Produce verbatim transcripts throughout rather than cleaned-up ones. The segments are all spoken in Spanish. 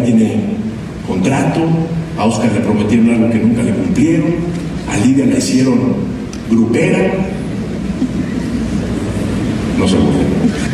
tiene contrato, a Oscar le prometieron algo que nunca le cumplieron, a Lidia la hicieron grupera, no se burlen.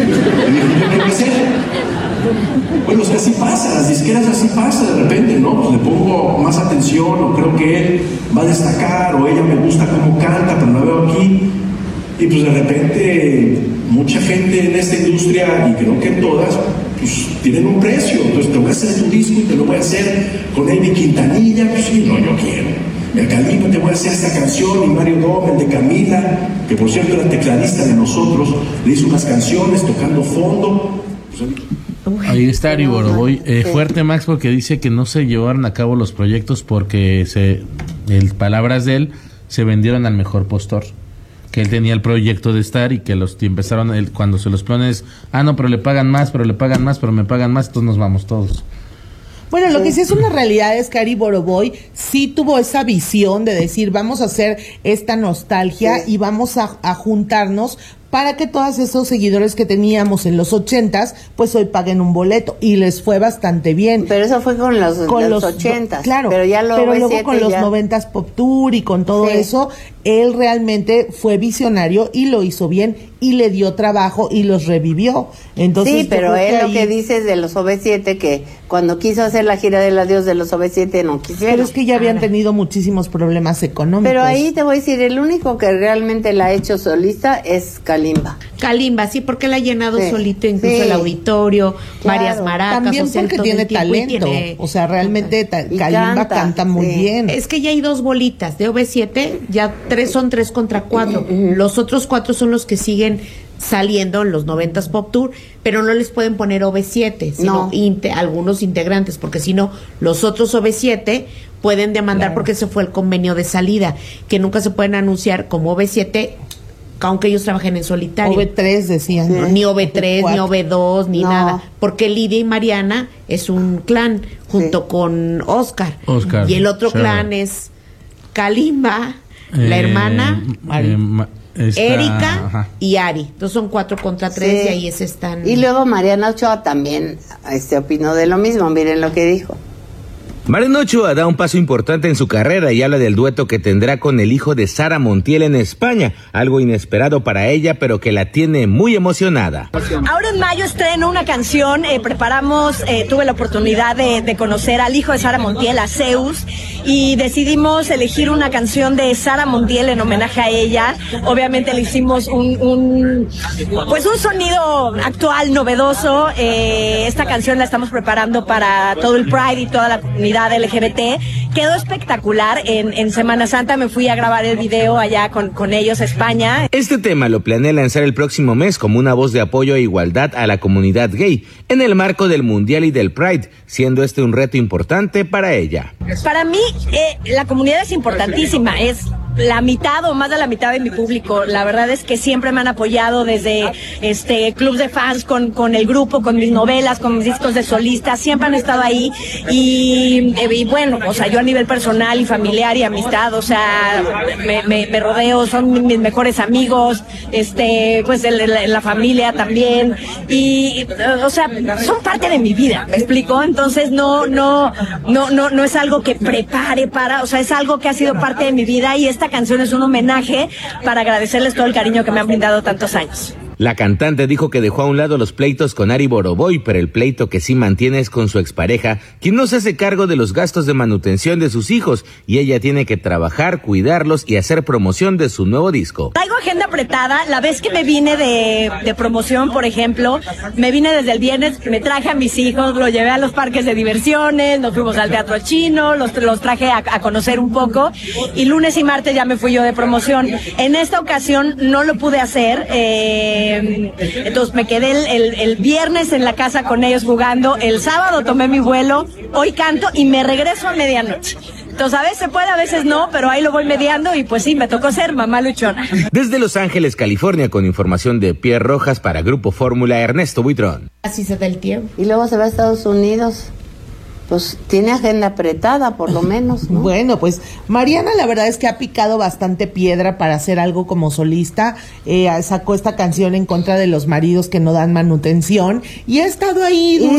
Y dijo, ¿qué voy a hacer? Bueno, es que así pasa, las disqueras así pasa de repente, ¿no? Pues le pongo más atención, o creo que él va a destacar, o ella me gusta cómo canta, pero la veo aquí. Y pues de repente, mucha gente en esta industria, y creo que todas, pues tienen un precio. Entonces te voy a hacer tu disco y te lo voy a hacer con Amy Quintanilla, pues sí, no, yo quiero. El Kalimba, te voy a hacer esta canción, y Mario Dom, el de Camila, que por cierto era tecladista de nosotros, le hizo unas canciones tocando fondo. Pues, ahí está Ari Boroboy. Eh, fuerte, Max, porque dice que no se llevaron a cabo los proyectos porque, se, el, palabras de él, se vendieron al mejor postor. Que él tenía el proyecto de estar y que los empezaron, él, cuando se los planes, ah, no, pero le pagan más, pero le pagan más, pero me pagan más, entonces nos vamos todos. Bueno, lo que sí es una realidad es que Ari Boroboy sí tuvo esa visión de decir, vamos a hacer esta nostalgia sí. y vamos a, a juntarnos para que todos esos seguidores que teníamos en los ochentas, pues hoy paguen un boleto, y les fue bastante bien. Pero eso fue con los, con los ochentas, claro, pero, ya lo pero luego con ya... los noventas Pop Tour y con todo sí. eso, él realmente fue visionario y lo hizo bien, y le dio trabajo y los revivió. Entonces, sí, pero él que lo ahí... que dice de los O V siete, que cuando quiso hacer la gira del adiós de los O V siete no quisieron. Pero es que ya habían Ahora. tenido muchísimos problemas económicos. Pero ahí te voy a decir, el único que realmente la ha hecho solista es Kalimba. Kalimba, sí, porque la ha llenado sí, solito incluso sí. el auditorio, claro. varias maracas. También o sea, porque tiene talento, tiene... o sea, realmente ta- Kalimba canta, canta muy sí. bien. Es que ya hay dos bolitas de O V siete, ya tres son tres contra cuatro. Uh-huh. Los otros cuatro son los que siguen saliendo en los noventas Pop Tour, pero no les pueden poner O V siete, sino no. inte- algunos integrantes, porque si no, los otros O V siete pueden demandar claro. porque ese fue el convenio de salida, que nunca se pueden anunciar como O V siete, aunque ellos trabajen en solitario. O V tres decían. Sí. No, ni O V tres, ni O V dos, ni no. nada. Porque Lidia y Mariana es un clan junto sí. con Oscar. Oscar. Y el otro sure. clan es Kalimba, eh, la hermana, eh, ma- esta, Erika ajá. y Ari. Entonces son cuatro contra tres sí. y ahí se están. Y luego Mariana Ochoa también este, opinó de lo mismo. Miren lo que dijo. Mariana Ochoa da un paso importante en su carrera y habla del dueto que tendrá con el hijo de Sara Montiel en España, algo inesperado para ella, pero que la tiene muy emocionada. Ahora en mayo estreno una canción, eh, preparamos, eh, tuve la oportunidad de, de conocer al hijo de Sara Montiel, a Zeus, y decidimos elegir una canción de Sara Montiel en homenaje a ella. Obviamente le hicimos un, un pues un sonido actual, novedoso. Eh, esta canción la estamos preparando para todo el Pride y toda la comunidad L G B T. Quedó espectacular. En, en Semana Santa me fui a grabar el video allá con, con ellos a España. Este tema lo planea lanzar el próximo mes como una voz de apoyo e igualdad a la comunidad gay, en el marco del Mundial y del Pride, siendo este un reto importante para ella. Para mí, eh, la comunidad es importantísima, es la mitad o más de la mitad de mi público. La verdad es que siempre me han apoyado desde este clubs de fans con, con el grupo, con mis novelas, con mis discos de solista, siempre han estado ahí y, y bueno, o sea, yo a nivel personal y familiar y amistad, o sea, me, me, me rodeo, son mis mejores amigos, este, pues en la, la familia también y, o sea, son parte de mi vida, ¿me explico? Entonces no, no, no, no, no es algo que prepare para, o sea, es algo que ha sido parte de mi vida y esta canción es un homenaje para agradecerles todo el cariño que me han brindado tantos años. La cantante dijo que dejó a un lado los pleitos con Ari Boroboy, pero el pleito que sí mantiene es con su expareja, quien no se hace cargo de los gastos de manutención de sus hijos, y ella tiene que trabajar, cuidarlos y hacer promoción de su nuevo disco. Traigo agenda apretada. La vez que me vine de, de promoción, por ejemplo, me vine desde el viernes, me traje a mis hijos, los llevé a los parques de diversiones, nos fuimos al Teatro Chino, los, los traje a, a conocer un poco, y lunes y martes ya me fui yo de promoción. En esta ocasión no lo pude hacer, eh, entonces me quedé el, el, el viernes en la casa con ellos jugando, el sábado tomé mi vuelo, hoy canto y me regreso a medianoche. Entonces a veces se puede, a veces no, pero ahí lo voy mediando y pues sí, me tocó ser mamá luchona. Desde Los Ángeles, California, con información de Pierre Rojas para Grupo Fórmula, Ernesto Buitrón. Así se da el tiempo. Y luego se va a Estados Unidos. Pues tiene agenda apretada, por lo menos, ¿no? Bueno, pues Mariana la verdad es que ha picado bastante piedra para hacer algo como solista. Eh, sacó esta canción en contra de los maridos que no dan manutención y ha estado ahí